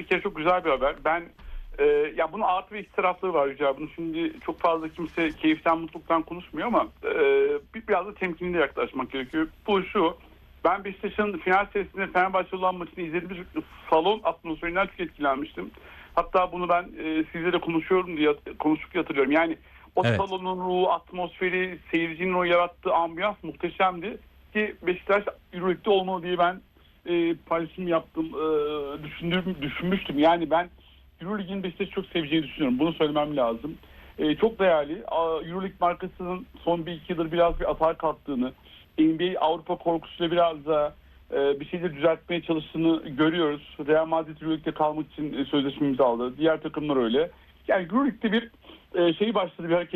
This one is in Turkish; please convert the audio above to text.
bir kere çok güzel bir haber. Ben ya bunun artı ve eksi tarafları var Yücel. Bunu şimdi çok fazla kimse keyiften, mutluluktan konuşmuyor ama biraz da temkinli yaklaşmak gerekiyor. Bu şu: ben Beşiktaş'ın final serisinde Fenerbahçe olan maçını izlediğimiz salon atmosferinden çok etkilenmiştim. Hatta bunu ben sizle konuşuyorum diye konuştuk hatırlıyorum. Yani o Evet. salonun ruhu, atmosferi, seyircinin o yarattığı ambiyans muhteşemdi. Ki Beşiktaş Euroleague'de olmalı diye ben paylaşım yaptım, düşünmüştüm. Yani ben Euroleague'in Beşiktaş'ı çok seveceğini düşünüyorum. Bunu söylemem lazım. Çok değerli. Euroleague markasının son bir iki yıldır biraz bir atağa kalktığını, NBA Avrupa korkusuyla biraz da bir şeyleri düzeltmeye çalıştığını görüyoruz. Real Madrid Euroleague'de kalmak için sözleşme imzaladı. Diğer takımlar öyle. Yani Euroleague'de bir şey başladı, bir hareket